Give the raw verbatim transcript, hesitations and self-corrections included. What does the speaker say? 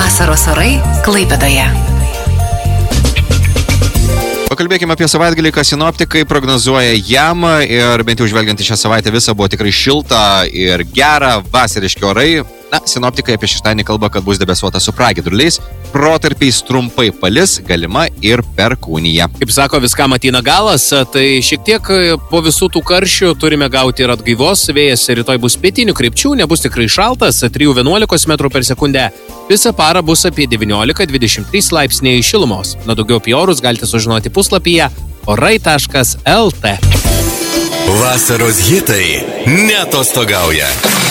Vasaros orai Klaipėdoje. Pakalbėkime apie savaitgalį, ką sinoptikai prognozuoja jam ir bent jau žvelgiant į šią savaitę visą buvo tikrai šilta ir gera, vasariški orai. Na, sinoptikai apie šeštadienį kalba, kad bus debesuota su pragiedruliais, protarpiais trumpai palis, galima ir perkūnija. Kaip sako, viskam ateina galas, tai šiek tiek po visų tų karščių turime gauti ir atgaivos. Vėjas rytoj bus pietinių krypčių, nebus tikrai šaltas, trijų vienuolikos metrų per sekundę. Visą parą bus apie devyniolika dvidešimt trys laipsniai šilumos. Na, daugiau apie orus galite sužinoti puslapyje orai taškas el tė. Vasaros hitai neatostogauja.